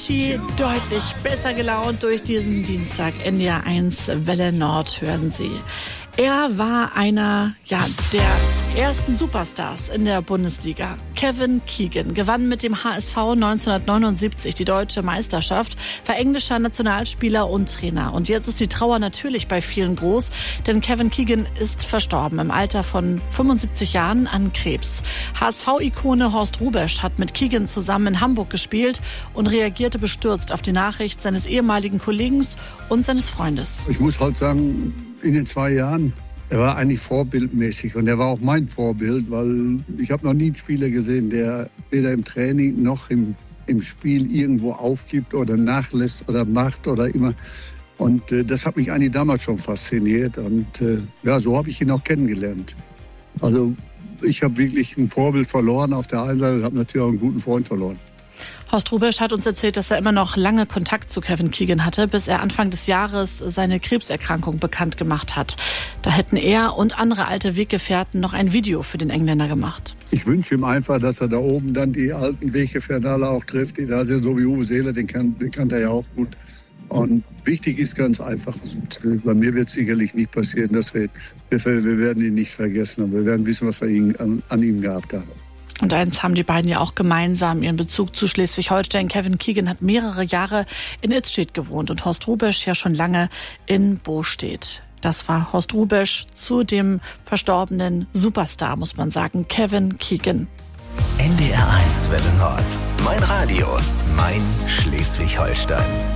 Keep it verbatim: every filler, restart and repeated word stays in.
Avicii deutlich besser gelaunt durch diesen Dienstag. N D R eins Welle Nord hören Sie. Er war einer, ja, der ersten Superstars in der Bundesliga. Kevin Keegan gewann mit dem H S V neunzehnhundertneunundsiebzig die deutsche Meisterschaft, war englischer Nationalspieler und Trainer. Und jetzt ist die Trauer natürlich bei vielen groß, denn Kevin Keegan ist verstorben im Alter von fünfundsiebzig Jahren an Krebs. H S V-Ikone Horst Hrubesch hat mit Keegan zusammen in Hamburg gespielt und reagierte bestürzt auf die Nachricht seines ehemaligen Kollegen und seines Freundes. Ich muss halt sagen, in den zwei Jahren, er war eigentlich vorbildmäßig und er war auch mein Vorbild, weil ich habe noch nie einen Spieler gesehen, der weder im Training noch im, im Spiel irgendwo aufgibt oder nachlässt oder macht oder immer. Und äh, das hat mich eigentlich damals schon fasziniert und äh, ja, so habe ich ihn auch kennengelernt. Also ich habe wirklich ein Vorbild verloren auf der einen Seite und habe natürlich auch einen guten Freund verloren. Horst Hrubesch hat uns erzählt, dass er immer noch lange Kontakt zu Kevin Keegan hatte, bis er Anfang des Jahres seine Krebserkrankung bekannt gemacht hat. Da hätten er und andere alte Weggefährten noch ein Video für den Engländer gemacht. Ich wünsche ihm einfach, dass er da oben dann die alten Weggefährten alle auch trifft, die da sind, so wie Uwe Seeler, den, kann, den kannte er ja auch gut. Und wichtig ist ganz einfach, bei mir wird es sicherlich nicht passieren, dass wir, wir, wir werden ihn nicht vergessen, aber wir werden wissen, was wir ihn, an, an ihm gehabt haben. Und eins haben die beiden ja auch gemeinsam, ihren Bezug zu Schleswig-Holstein. Kevin Keegan hat mehrere Jahre in Itstedt gewohnt und Horst Hrubesch ja schon lange in Bostedt. Das war Horst Hrubesch zu dem verstorbenen Superstar, muss man sagen, Kevin Keegan. N D R eins Welle Nord. Mein Radio, mein Schleswig-Holstein.